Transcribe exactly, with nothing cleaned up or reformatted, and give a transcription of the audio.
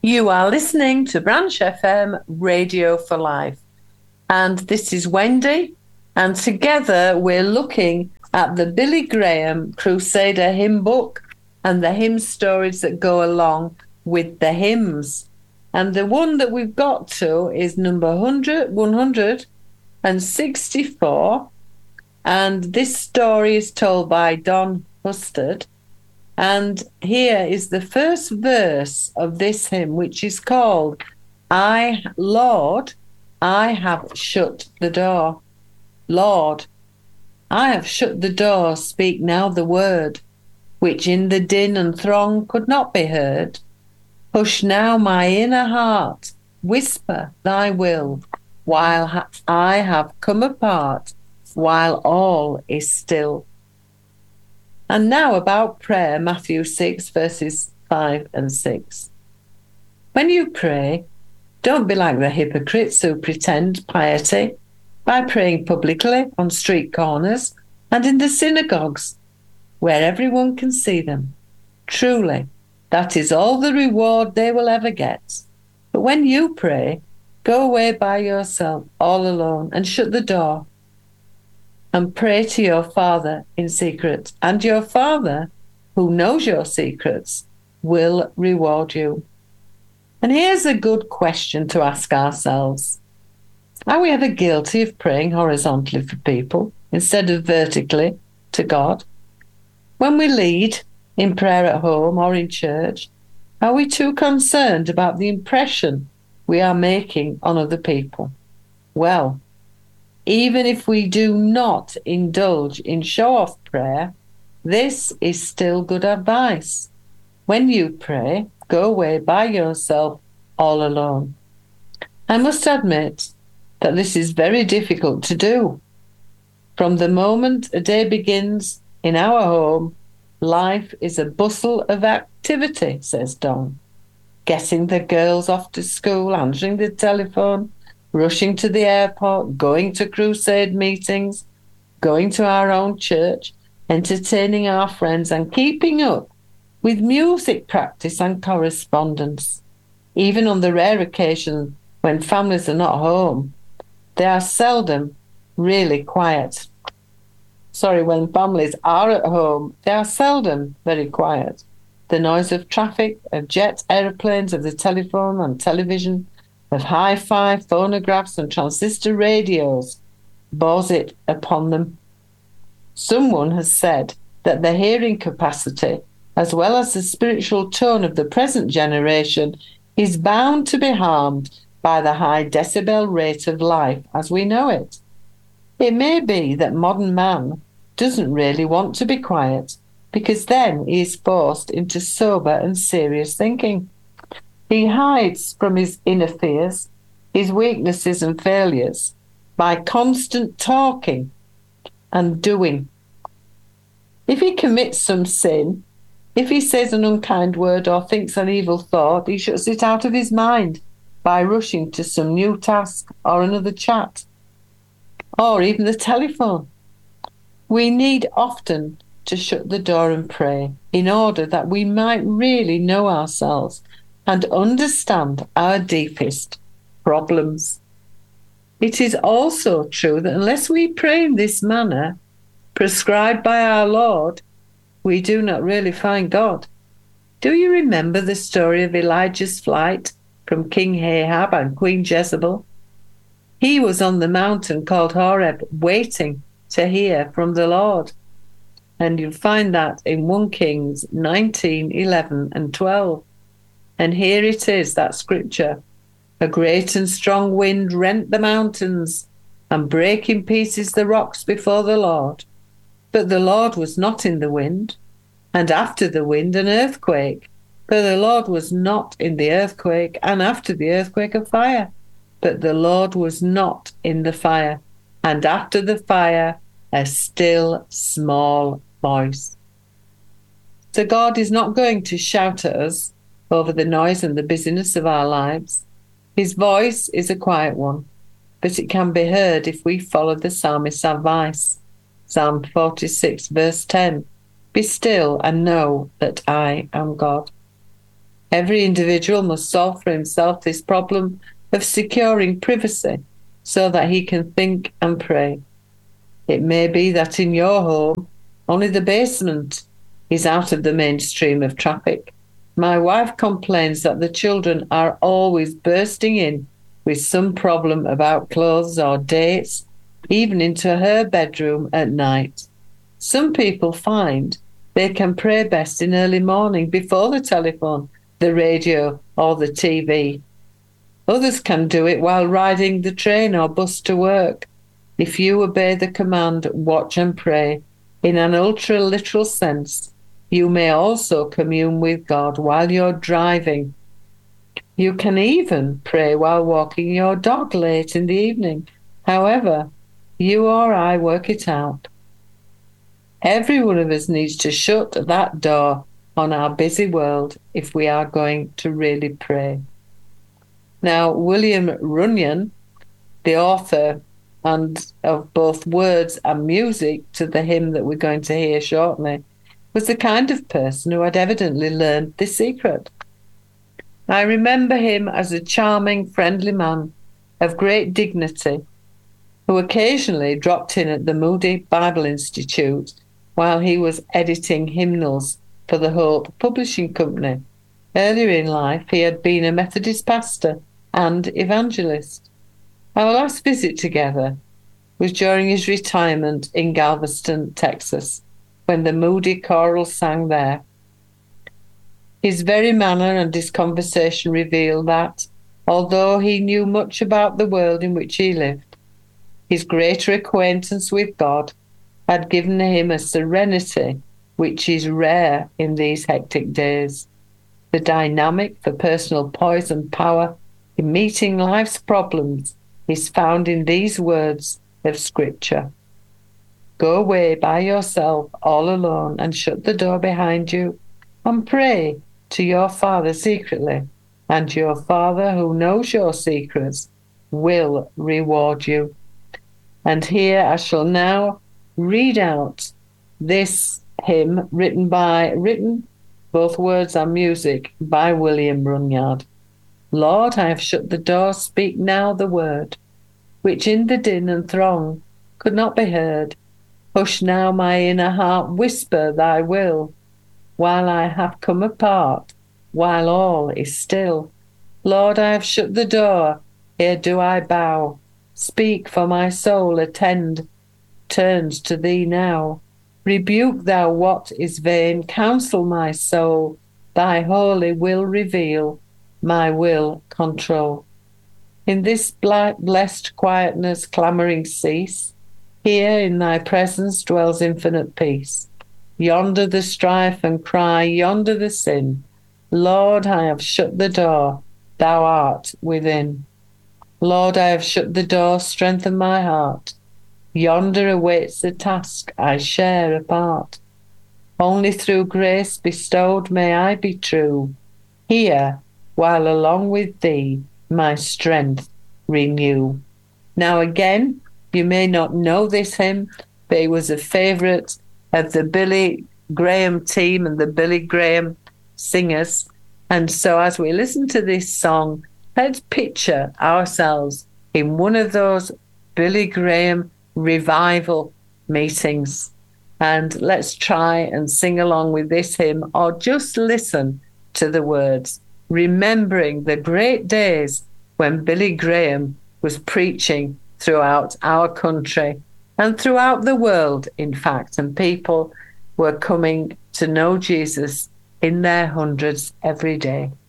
You are listening to Branch F M Radio for Life. And this is Wendy. And together we're looking at the Billy Graham Crusader hymn book and the hymn stories that go along with the hymns. And the one that we've got to is number one hundred, one hundred sixty-four. And this story is told by Don Hustad. And here is the first verse of this hymn, which is called, I, Lord, I have shut the door. Lord, I have shut the door, speak now the word, which in the din and throng could not be heard. Hush now my inner heart, whisper thy will, while ha- I have come apart, while all is still. And now about prayer, Matthew six, verses five and six. When you pray, don't be like the hypocrites who pretend piety by praying publicly on street corners and in the synagogues, where everyone can see them. Truly, that is all the reward they will ever get. But when you pray, go away by yourself, all alone, and shut the door, and pray to your Father in secret, and your Father, who knows your secrets, will reward you. And here's a good question to ask ourselves. Are we ever guilty of praying horizontally for people instead of vertically to God? When we lead in prayer at home or in church, are we too concerned about the impression we are making on other people? Well, even if we do not indulge in show-off prayer, this is still good advice. When you pray, go away by yourself all alone. I must admit that this is very difficult to do. From the moment a day begins in our home, life is a bustle of activity, says Don. Getting the girls off to school, answering the telephone, rushing to the airport, going to crusade meetings, going to our own church, entertaining our friends, and keeping up with music practice and correspondence. Even on the rare occasion when families are not home, they are seldom really quiet. Sorry, when families are at home, they are seldom very quiet. The noise of traffic, of jet aeroplanes, of the telephone and television, of hi-fi, phonographs and transistor radios bores it upon them. Someone has said that the hearing capacity, as well as the spiritual tone of the present generation, is bound to be harmed by the high decibel rate of life as we know it. It may be that modern man doesn't really want to be quiet, because then he is forced into sober and serious thinking. He hides from his inner fears, his weaknesses and failures, by constant talking and doing. If he commits some sin, if he says an unkind word or thinks an evil thought, he shuts it out of his mind by rushing to some new task or another chat, or even the telephone. We need often to shut the door and pray in order that we might really know ourselves and understand our deepest problems. It is also true that unless we pray in this manner, prescribed by our Lord, we do not really find God. Do you remember the story of Elijah's flight from King Ahab and Queen Jezebel? He was on the mountain called Horeb, waiting to hear from the Lord. And you'll find that in First Kings nineteen, eleven and twelve. And here it is, that scripture. A great and strong wind rent the mountains and brake in pieces the rocks before the Lord. But the Lord was not in the wind. And after the wind, an earthquake. But the Lord was not in the earthquake. And after the earthquake, a fire. But the Lord was not in the fire. And after the fire, a still small voice. So God is not going to shout at us over the noise and the busyness of our lives. His voice is a quiet one, but it can be heard if we follow the psalmist's advice. Psalm forty-six, verse ten. Be still and know that I am God. Every individual must solve for himself this problem of securing privacy so that he can think and pray. It may be that in your home, only the basement is out of the mainstream of traffic. My wife complains that the children are always bursting in with some problem about clothes or dates, even into her bedroom at night. Some people find they can pray best in early morning before the telephone, the radio, or the T V. Others can do it while riding the train or bus to work. If you obey the command, watch and pray, in an ultra-literal sense, you may also commune with God while you're driving. You can even pray while walking your dog late in the evening. However, you or I work it out. Every one of us needs to shut that door on our busy world if we are going to really pray. Now, William Runyon, the author and of both words and music to the hymn that we're going to hear shortly, was the kind of person who had evidently learned this secret. I remember him as a charming, friendly man of great dignity who occasionally dropped in at the Moody Bible Institute while he was editing hymnals for the Hope Publishing Company. Earlier in life, he had been a Methodist pastor and evangelist. Our last visit together was during his retirement in Galveston, Texas, when the Moody Choral sang there. His very manner and his conversation revealed that, although he knew much about the world in which he lived, his greater acquaintance with God had given him a serenity which is rare in these hectic days. The dynamic for personal poise and power in meeting life's problems is found in these words of Scripture. Go away by yourself all alone and shut the door behind you and pray to your Father secretly, and your Father who knows your secrets will reward you. And here I shall now read out this hymn written by, written, both words and music, by William Runyard. Lord, I have shut the door, speak now the word, which in the din and throng could not be heard. Hush now my inner heart, whisper thy will, while I have come apart, while all is still. Lord, I have shut the door, here do I bow. Speak, for my soul attend, turns to thee now. Rebuke thou what is vain, counsel my soul, thy holy will reveal, my will control. In this blessed quietness clamouring cease, here in thy presence dwells infinite peace. Yonder the strife and cry, yonder the sin. Lord, I have shut the door, thou art within. Lord, I have shut the door, strengthen my heart. Yonder awaits the task I share apart. Only through grace bestowed may I be true. Here, while along with thee, my strength renew. Now again, you may not know this hymn, but it was a favourite of the Billy Graham team and the Billy Graham singers. And so as we listen to this song, let's picture ourselves in one of those Billy Graham revival meetings. And let's try and sing along with this hymn, or just listen to the words, remembering the great days when Billy Graham was preaching throughout our country and throughout the world, in fact, and people were coming to know Jesus in their hundreds every day.